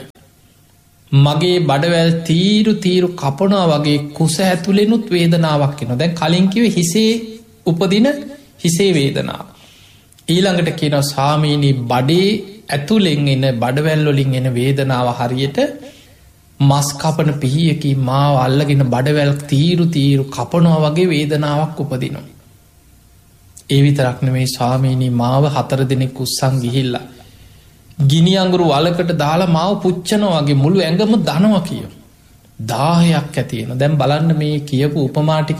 මගේ බඩවැල් තීරු කපනවා වගේ කුස ඇතුළෙනුත් වේදනාවක් කෙන දැන් කලින්කිව හිසේ උපදින හිසේ වේදනාව. ඊළඟට කියන සාමීනී බඩේ ඇතුළෙන් එන බඩවැල්ලොලින් එන වේදනාව හරියට මස් කපන පිහියකි මාව අල්ලගෙන බඩවැල් තීරු කපනවා වගේ වේදනාවක් උපදිනවා. ඒ විතරක්න මේ ස්වාමීනී මාව 4 දෙනෙක් උත්සං ගිහිල්ලා ගිනි අඟුරු වලකට දාලා මාව පුච්චනවා වගේ මුළු ඇඟම දනවා කිය. 10ක් ඇතියෙන දැන් බලන්න මේ කියපු උපමාටික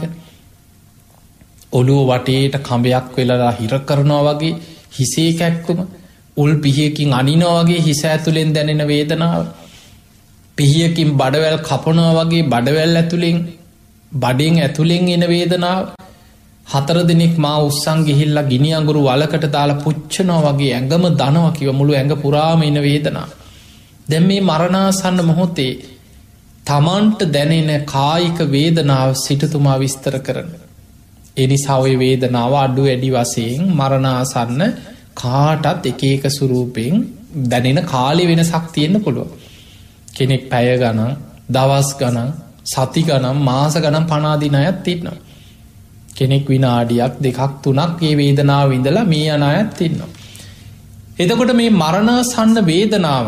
ඔළුව වටේට කඹයක් වෙලලා හිර කරනවා වගේ හිසේ කැක්කුම උල් පිහියකින් අනිනවා වගේ හිස ඇතුළෙන් දැනෙන වේදනාව පිහියකින් බඩවැල් කපනවා වගේ බඩවැල් ඇතුළෙන් බඩෙන් ඇතුළෙන් එන වේදනාව 4 දෙනෙක් මා උත්සං ගිහිල්ලා ගිනි අඟුරු වලකට දාලා පුච්චනවා වගේ ඇඟම දනවා කිව මුළු ඇඟ පුරාම එන වේදනාව. දැන් මේ මරණාසන්න මොහොතේ තමන්ට දැනෙන කායික වේදනාව සිටුතුමා විස්තර කරන. එනිසා ඔය වේදනාව අඩු වැඩි වශයෙන් මරණාසන්න කාටත් එක සුරූපයෙන් දැනෙන කාලි වෙනසක් තියෙන්න පුළුව. කෙනෙක් පැය ගණන් දවස් ගණන් සති ගනම් මාස ගනම් පනාදින අයත් තින්නවා. කෙනෙක් විනාඩියක් 2-3ක් ඒ වේදනාව ඉඳලා මේ යන අයත් තින්නවා. එතකොට මේ මරණාසන්න වේදනාව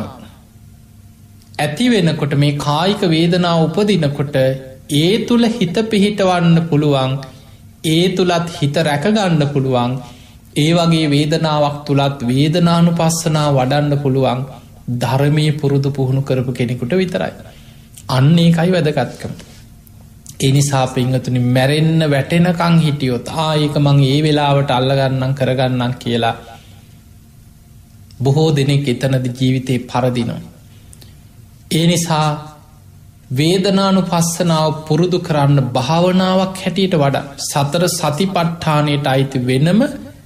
ඇති වෙනකොට මේ කායික වේදනාව උපදිනකොට ඒ තුල හිත පිහිටවන්න පුළුවන් ඒ තුලත් හිත රැකගන්න පුළුවන් ඒ වගේ වේදනාවක් තුලත් වේදනානුපස්සනාව වඩන්න පුළුවන් ධර්මයේ පුරුදු පුහුණු කරපු කෙනෙකුට විතරයි. අන්න ඒකයි වැදගත්කම. ඒ නිසා පින්වතුනි මැරෙන්න වැටෙනකන් හිටියොත් ඒක මං ඒ වෙලාවට අල්ලගන්නම් කරගන්නම් කියලා බොහෝ දෙනෙක් එතනදි ජීවිතේ පරදිනවා. ඒ නිසා වේදනානුපස්සනාව පුරුදු කරන්න භාවනාවක් හැටියට වඩා සතර සතිපට්ඨානයට අයිති වෙනම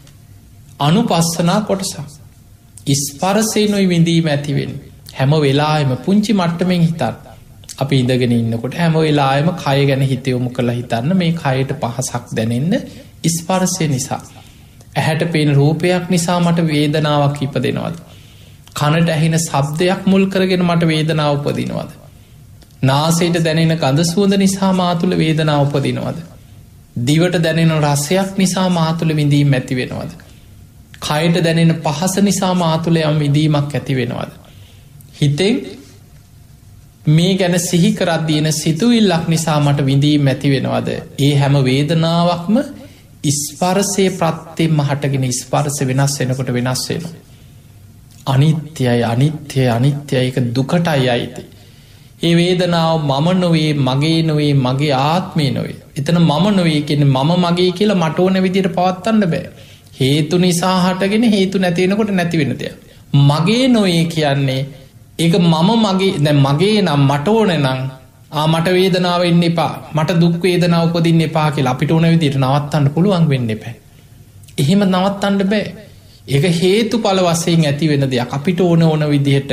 අනුපස්සනා කොටසක්. ස්පර්ශේනොයි විඳීම ඇතිවෙන හැම වෙලාවෙම පුංචි මට්ටමින් හිතන්න. අපි ඉඳගෙන ඉන්නකොට හැම වෙලාවෙම කය ගැන හිත යොමු කරලා හිතන්න මේ කයට පහසක් දැනෙන්න ස්පර්ශය නිසා. ඇහැට පේන රූපයක් නිසා මට වේදනාවක් ඉපදෙනවද? කනට ඇහෙන ශබ්දයක් මුල් කරගෙන මට වේදනාව උපදිනවද? නාසයට දැනෙන ගඳ සුවඳ නිසා මා තුළ වේදනාව උපදිනවද? දිවට දැනෙන රසයක් නිසා මා තුළ විඳීම ඇති වෙනවද? කයට දැනෙන පහස නිසා මා තුළ යම් විඳීමක් ඇති වෙනවද? හිතෙන් මේ ගැන සිහි කරද්දී එන සිතුවිල්ලක් නිසා මට විඳීම ඇති වෙනවද? ඒ හැම වේදනාවක්ම ස්පර්ශයේ ප්‍රත්‍යයෙන්ම හටගෙන ස්පර්ශ වෙනස් වෙනකොට වෙනස් වෙනවා. අනිත්‍යයි අනිත්‍යයි අනිත්‍යයි ඒක දුකටයි අයිති. ඒ වේදනාව මම නොවේ මගේ නොවේ මගේ ආත්මය නොවේ. එතන මම නොවේ කියන්නේ මම මගේ කියලා මට ඕන විදිහට පවත්වන්න බෑ. හේතු නිසා හටගෙන හේතු නැති වෙනකොට නැති වෙන දෙයක්. මගේ නොවේ කියන්නේ ඒක මම මගේ දැන් මගේ නම් මට ඕන නම් මට වේදනාව එන්න එපා මට දුක් වේදනාව උපදින්න එපා කියලා අපිට ඕන විදිහට නවත්තන්න පුළුවන් වෙන්න එපා. එහෙම නවත්තන්න බෑ. ඒක හේතුඵල වශයෙන් ඇති වෙන දෙයක්. අපිට ඕන විදිහට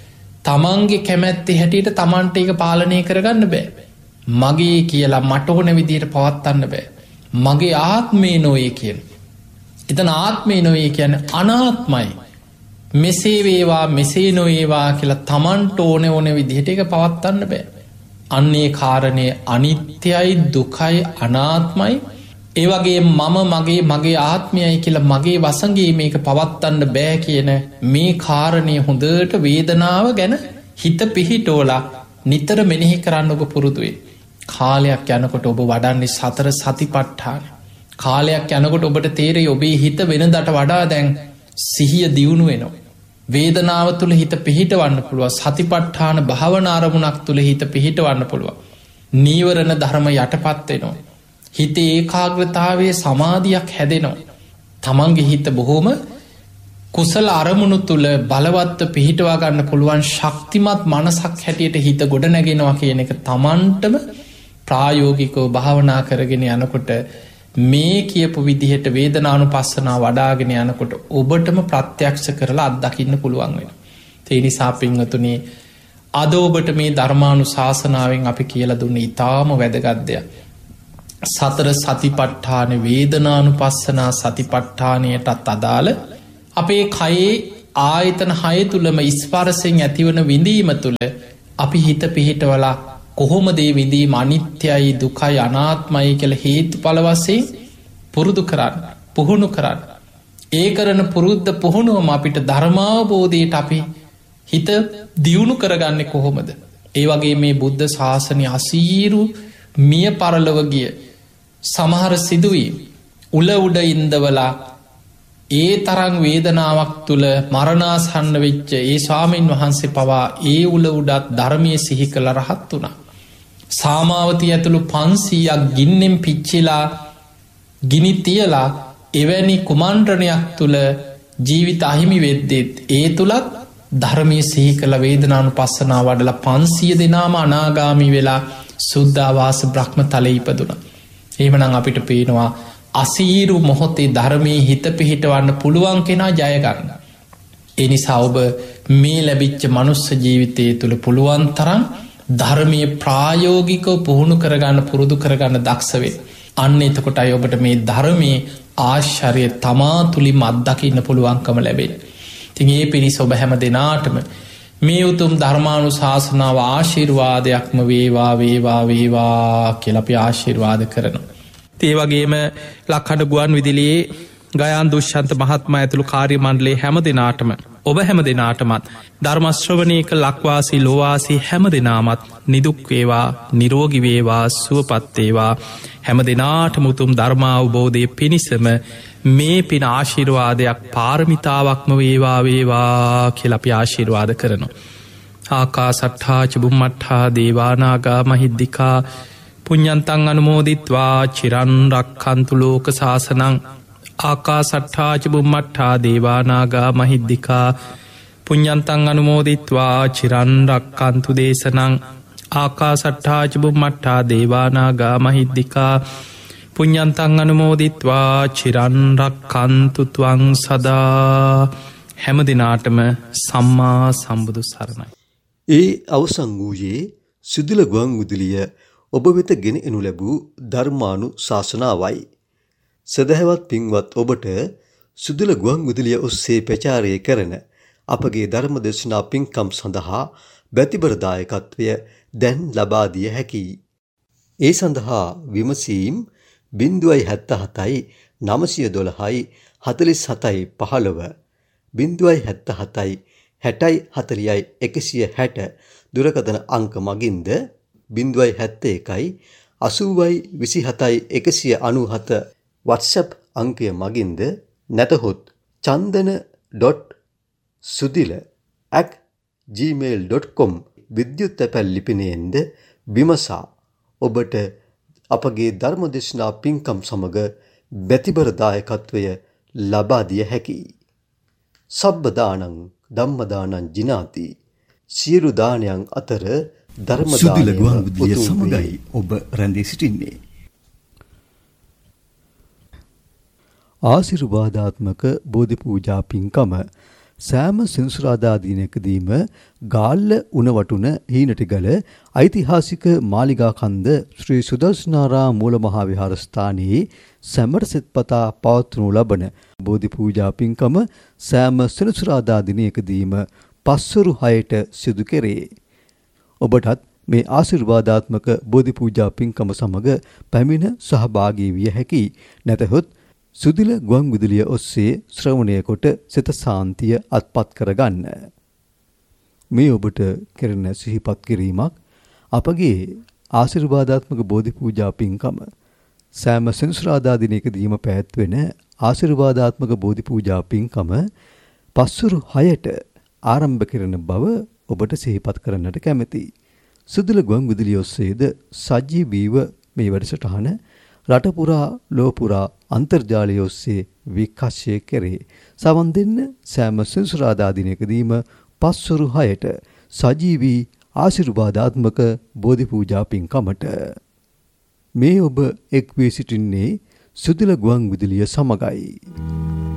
තමන්ගේ කැමැත්තේ හැටියට තමන්ට ඒක පාලනය කරගන්න බෑ. මගේ කියලා මට ඕන විදිහට පවත්වන්න බෑ. මගේ ආත්මේ නොවේ කියන. එතන ආත්මේ නොවේ කියන්නේ අනාත්මයි. මෙසේ වේවා මෙසේ නොවේවා කියලා තමන්ට ඕන විදිහට එක පවත්වන්න බෑ. අන්නේ කාරණය අනිත්‍යයි දුකයි අනාත්මයි. ඒවගේ මම මගේ ආත්මයයි කියලා මගේ වසගේ මේක පවත්වන්න බෑ කියන මේ කාරණය හොඳට වේදනාව ගැන හිත පිහිටෝලා නිතර මෙනෙහි කරන්න ඔබ පුරුදුවේ. කාලයක් යනකොට ඔබ වඩන්නේ සතර සතිපට්ඨාන. කාලයක් යනකොට ඔබට තේරෙයි ඔබේ හිත වෙනදට වඩා දැන් සිහිය දියුණු වෙනවා. වේදනාව තුළ හිත පිහිටවන්න පුළුව. සතිපට්ඨාන භාවනා අරමුණක් තුළ හිත පිහිටවන්න පුළුව. නීවරණ ධර්ම යටපත්වෙනවා. හිතේ ඒකාග්‍රතාවයේ සමාධියක් හැදෙනවා. තමන්ගේ හිත බොහෝම කුසල අරමුණු තුළ බලවත්ව පිහිටවා ගන්න පුළුවන් ශක්තිමත් මනසක් හැටියට හිත ගොඩ නැගෙනවා කියන එක තමන්ටම ප්‍රායෝගිකව භාවනා කරගෙන යනකොට මේ කියපු විදිහට වේදනානුපස්සනා වඩාගෙන යනකොට ඔබටම ප්‍රත්‍යක්ෂ කරලා අත්දකින්න පුළුවන් වෙන. ඒ නිසා පින්වතුනි අද ඔබට මේ ධර්මානුශාසනාවෙන් අපි කියලා දුන්නේ ඊටාම වැදගත් දෙයක්. සතර සතිපට්ඨාන වේදනානුපස්සනා සතිපට්ඨානයටත් අදාළ අපේ කයේ ආයතන 6 තුලම ස්පර්ශයෙන් ඇතිවන විඳීම තුල අපි හිත පිහිටවලා කොහොමද මේ විඳීම අනිත්‍යයි දුකයි අනාත්මයි කියලා හේතුඵල වශයෙන් පුරුදු කරන්න පුහුණු කරන්න. ඒ කරන පුරුද්ද පුහුණුවම අපිට ධර්මාවබෝධයට අපි හිත දියුණු කරගන්නේ කොහොමද? ඒ වගේ මේ බුද්ධ ශාසනය අසීරු මිය පරලොව ගිය සමහර සිදුවීම් උල උඩ ඉඳවලා ඒ තරං වේදනාවක් තුළ මරණාසන්න වෙච්ච ඒ ස්වාමීන් වහන්සේ පවා ඒ උල උඩත් ධර්මය සිහි කළ රහත් වුණා. සාමාවතී ඇතුළු 500ක් ගින්නෙන් පිච්චිලා ගිනි තියලා එවැනි කුමන්ත්‍රණයක් තුළ ජීවිත අහිමි වෙද්දෙත් ඒ තුළත් ධර්මය සිහි කළ වේදනානුපස්සනාව වඩලා 500 දෙනාම අනාගාමි වෙලා සුද්ධාවාස බ්‍රහ්ම තලයේ ඉපදුණා. එහෙමනම් අපිට පේනවා අසීරු මොහොතේ ධර්මයේ හිත පිහිටවන්න පුළුවන් කෙනා ජය ගන්න. ඒ නිසා ඔබ මේ ලැබිච්ච මනුස්ස ජීවිතය තුළ පුළුවන් තරම් ධර්මයේ ප්‍රායෝගිකව පුහුණු කරගන්න පුරුදු කරගන්න දක්ෂ වෙන්න. අන්න එතකොටයි ඔබට මේ ධර්මයේ ආශ්චර්ය තමා තුලින්ම අත්දකින්න පුළුවන්කම ලැබෙන්නේ. ඉතින් ඒ පිණිස ඔබ හැම දෙනාටම මේ උතුම් ධර්මානුශාසනාව ආශිර්වාදයක්ම වේවා වේවා වේවා කියලා අපි ආශිර්වාද කරනවා. ඒ වගේම ලක්හඬ ගුවන් විදුලියේ ගයාන් දුෂ්‍යන්ත මහත්මයා ඇතුළු කාර්ය මණ්ඩලයේ හැම දෙනාටම ඔබ හැම දෙනාටමත් ධර්ම ශ්‍රවණයක ලක්වාසී ලෝවාසී හැම දෙනාමත් නිදුක් වේවා නිරෝගී වේවා සුවපත් වේවා හැම දෙනාටම උතුම් ධර්මාවබෝධය පිණිසම මේ පින ආශිර්වාදයක් පාරමිතාවක්ම වේවා වේවා කියලා අපි ආශිර්වාද කරනවා. ආකාසට්ඨා ච බුම්මට්ඨා දේවානාගා මහිද්దికා පුඤ්ඤන්තං අනුමෝදිත්වා චිරන් රක්ඛන්තු ලෝක සාසනං. ආකාසට්ඨා ච බුම්මට්ඨා දේවානාගා මහිද්దికා පුඤ්ඤන්තං අනුමෝදිත්වා චිරන් රක්ඛන්තු දේශනං. ආකාසට්ඨා ච බුම්මට්ඨා දේවානාගා මහිද්దికා පුඤ්ඤන්තං අනුමෝදිත්වා චිරන් රක්ඛන්තු ත්වං සදා. හැම දිනාටම සම්මා සම්බුදු සරණයි. ඒ අවසන් වූයේ සුදුල ගුවන් විදුලිය ඔබ වෙත ගෙන එනු ලැබූ ධර්මානුශාසනාවයි. සදහවත් පින්වත් ඔබට සුදුල ගුවන් විදුලිය ඔස්සේ ප්‍රචාරය කරන අපගේ ධර්ම දේශනා පින්කම් සඳහා බැතිබර දායකත්වය දැන් ලබා දිය හැකියි. ඒ සඳහා විමසීම් 077යි 912යි 47යි 15 077යි 60යි 40යි 160 දුරකථන අංක මගින්ද 071යි 80යි 27යි 197 WhatsApp අංකය මගින්ද නැතහොත් chandana.sudila@gmail.com විද්‍යුත් තැපැල් ලිපිනයෙන්ද විමසා ඔබට අපගේ ධර්මදේශනා පින්කම් සමග බැතිබර දායකත්වය ලබා දිය හැකියි. සබ්බ දානං ධම්ම දානං ජිනාති. සියලු දානයන් අතර ධර්ම දානය උතුම් සමගයි ඔබ රැඳී සිටින්නේ. ආශිර්වාදාත්මක බෝධි පූජා පින්කම සෑම සෙනසුරාදා දිනකදීම ගාල්ල උණවටුන හීනටිගල ඓතිහාසික මාලිගා කන්ද ශ්‍රී සුදර්ශනාරාම මූල මහා විහාරස්ථානයේ සැමට සෙත්පතා පවත්වනු ලබන බෝධි පූජා පින්කම සෑම සෙනසුරාදා දිනකදීම පස්වරු 6ට සිදු කෙරේ. ඔබටත් මේ ආශිර්වාදාත්මක බෝධි පූජා පින්කම සමග පැමිණ සහභාගී විය හැකි. නැතහොත් සුදිල ගුවන් විදුලිය ඔස්සේ ශ්‍රවණය කොට සිත සාන්තිය අත්පත් කරගන්න. මේ ඔබට කෙරෙන සිහිපත් කිරීමක් අපගේ ආශිර්වාදාත්මක බෝධි පූජා පින්කම සෑම සෙනසුරාදා දිනකදීම පැවැත්වෙන ආශිර්වාදාත්මක බෝධි පූජා පින්කම පස්වරු 6ට ආරම්භ කරන බව ඔබට සිහිපත් කරන්නට කැමැතියි. සුදිල ගුවන් විදුලිය ඔස්සේද සජීවීව මේ වැඩසටහන රට පුරා ලොව පුරා අන්තර්ජාලය ඔස්සේ විකාශය කෙරේ. සවන් දෙන්න සෑම සෙනසුරාදා දිනකදීම පස්වරු 6ට සජීවී ආශිර්වාදාත්මක බෝධි පූජා පින්කමට. මේ ඔබ එක් වී සිටින්නේ සුදිල ගුවන් විදුලිය සමගයි.